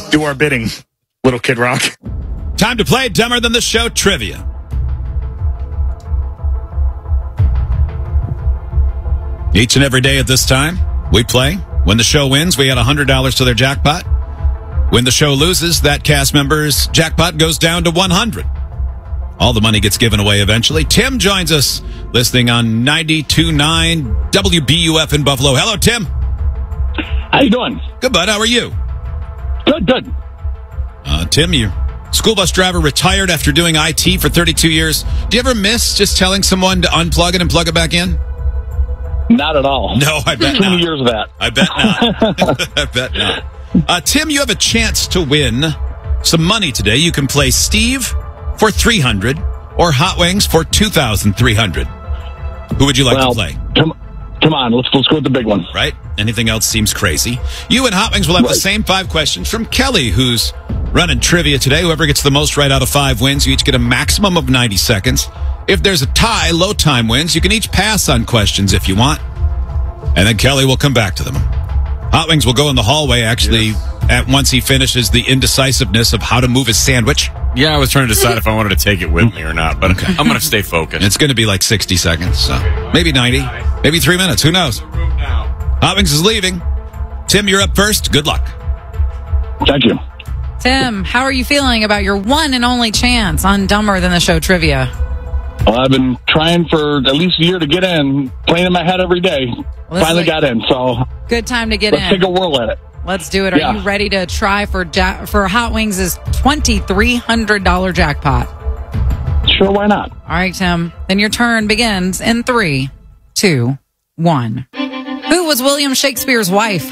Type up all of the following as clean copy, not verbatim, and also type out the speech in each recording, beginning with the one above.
Do our bidding, little Kid Rock. Time to play Dumber Than the Show trivia. Each and every day at this time, we play. When the show wins, we add $100 to their jackpot. When the show loses, that cast member's jackpot goes down to $100. All the money gets given away eventually. Tim joins us, listening on 92.9 WBUF in Buffalo. Hello, Tim. How you doing? Good, bud. How are you? Good. Tim, you school bus driver, retired after doing IT for 32 years. Do you ever miss just telling someone to unplug it and plug it back in? Not at all. No, I bet Too not. many years of that. I bet not. I bet not. Tim, you have a chance to win some money today. You can play Steve for $300 or Hot Wings for $2,300. Who would you like to play? Come on, let's go with the big one. Right? Anything else seems crazy. You and Hot Wings will have the same 5 questions from Kelly, who's running trivia today. Whoever gets the most right out of 5 wins. You each get a maximum of 90 seconds. If there's a tie, low time wins. You can each pass on questions if you want. And then Kelly will come back to them. Hot Wings will go in the hallway, actually, once he finishes the indecisiveness of how to move his sandwich. Yeah, I was trying to decide if I wanted to take it with me or not, but I'm going to stay focused. It's going to be like 60 seconds, so maybe 90, maybe 3 minutes. Who knows? Hot Wings is leaving. Tim, you're up first. Good luck. Thank you. Tim, how are you feeling about your one and only chance on Dumber Than the Show trivia? Well, I've been trying for at least a year to get in, playing in my head every day. Well, Finally got in, so good time to get let's in. take a whirl at it. Let's do it. Are you ready to try for Hot Wings' $2,300 jackpot? Sure, why not? All right, Tim. Then your turn begins in 3, 2, 1. Who was William Shakespeare's wife?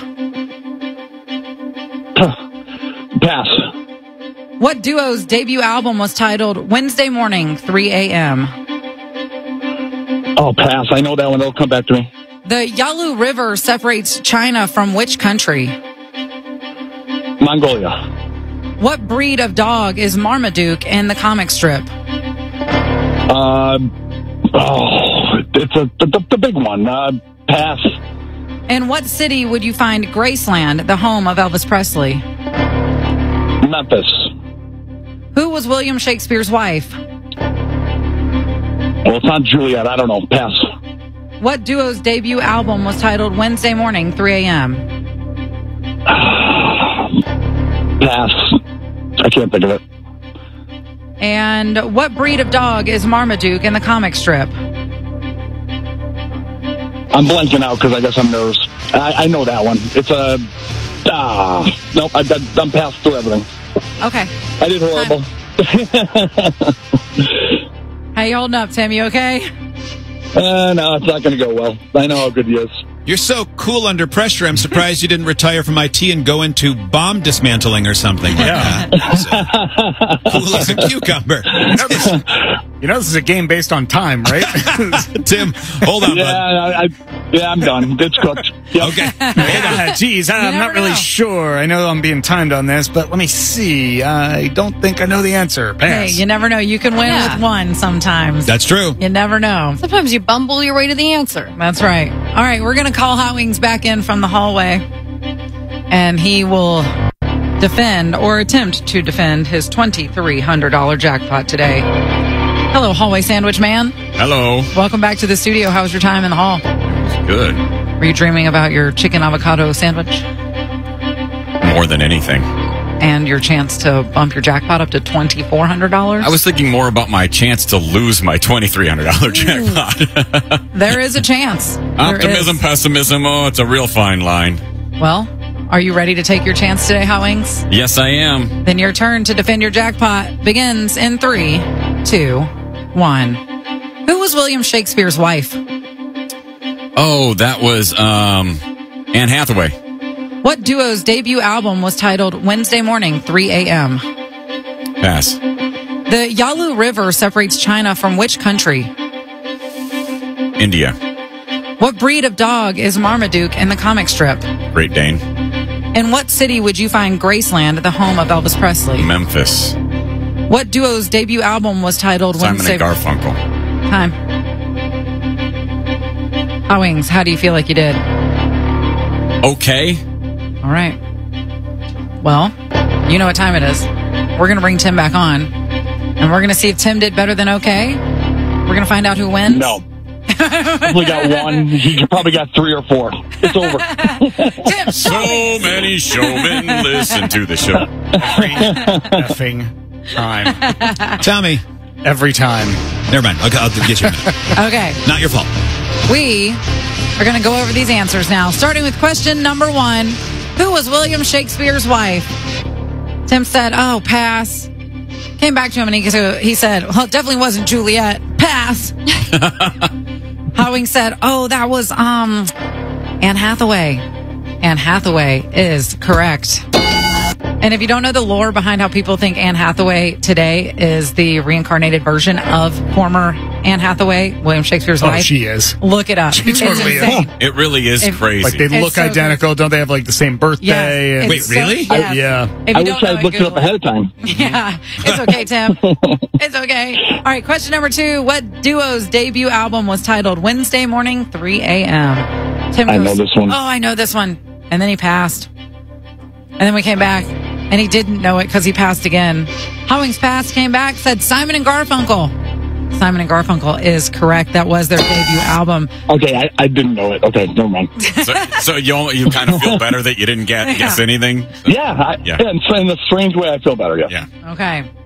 Pass. What duo's debut album was titled Wednesday Morning, 3 a.m.? Oh, pass. I know that one. It'll come back to me. The Yalu River separates China from which country? Mongolia. What breed of dog is Marmaduke in the comic strip? It's the big one. Pass. In what city would you find Graceland, the home of Elvis Presley? Memphis. Who was William Shakespeare's wife? Well, it's not Juliet. I don't know. Pass. What duo's debut album was titled Wednesday Morning, 3 a.m.? Pass. I can't think of it. And what breed of dog is Marmaduke in the comic strip? I'm blanking out because I guess I'm nervous. I know that one. It's a... nope, I'm passed through everything. Okay. I did horrible. How you holding up, Tim? You okay? No, it's not going to go well. I know how good he is. You're so cool under pressure, I'm surprised you didn't retire from IT and go into bomb dismantling or something like that. Cool as a cucumber. You know this is a game based on time, right? Tim, hold on, bud. I'm done. It's cooked. Yep. Okay. Geez, I'm not really sure. I know I'm being timed on this, but let me see. I don't think I know the answer. Pass. Hey, you never know. You can win with one sometimes. That's true. You never know. Sometimes you bumble your way to the answer. That's right. All right, we're going to call Hot Wings back in from the hallway, and he will defend or attempt to defend his $2,300 jackpot today. Hello, hallway sandwich man. Hello. Welcome back to the studio. How was your time in the hall? Good. Were you dreaming about your chicken avocado sandwich? More than anything. And your chance to bump your jackpot up to $2,400? I was thinking more about my chance to lose my $2,300 jackpot. There is a chance. Optimism, pessimism, it's a real fine line. Well, are you ready to take your chance today, Hot Wings? Yes, I am. Then your turn to defend your jackpot begins in 3, 2, 1. Who was William Shakespeare's wife? Oh, that was Anne Hathaway. What duo's debut album was titled Wednesday Morning, 3 a.m.? Pass. The Yalu River separates China from which country? India. What breed of dog is Marmaduke in the comic strip? Great Dane. In what city would you find Graceland, the home of Elvis Presley? Memphis. What duo's debut album was titled Simon Wednesday? and Garfunkel. Time. Hot Wings, how do you feel like you did? Okay. All right. Well, You know what time it is. We're going to bring Tim back on, and we're going to see if Tim did better than okay. We're going to find out who wins. No. Probably got one. He probably got 3 or 4. It's over. Tim, So many showmen listen to the show. Every effing time. Tommy. Every time. Never mind. I'll get you a minute. Okay. Not your fault. We are going to go over these answers now, starting with question number 1. Who was William Shakespeare's wife? Tim said, oh, pass. Came back to him and he said, well, it definitely wasn't Juliet. Pass. Howing said, oh, that was Anne Hathaway. Anne Hathaway is correct. And if you don't know the lore behind how people think Anne Hathaway today is the reincarnated version of former Anne Hathaway, William Shakespeare's Oh, wife, she is. look it up. She It's totally is. insane. It really is crazy. Like, they look so identical. Don't they have, like, the same birthday? Yes. And- Wait, really? yes. Yeah. If I you wish don't know I had looked it up Google ahead of time. Yeah, it's okay, Tim. It's okay. All right, question number 2. What duo's debut album was titled Wednesday Morning, 3 a.m.? Tim I goes, know this one. Oh, I know this one. And then he passed. And then we came back, and he didn't know it because he passed again. Howings passed, came back, said Simon and Garfunkel. Simon and Garfunkel is correct. That was their debut album. Okay, I didn't know it. Okay, never mind. So you kind of feel better that you didn't guess anything? Yeah, Yeah. in a strange way, I feel better, yeah. Yeah. Okay.